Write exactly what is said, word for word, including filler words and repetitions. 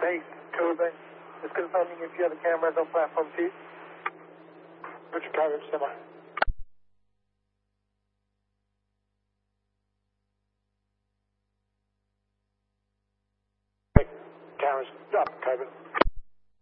Base, Cobra. Just confirming if you have the cameras on platform two. Roger, Cobra, semi. Cameras up, Cobra.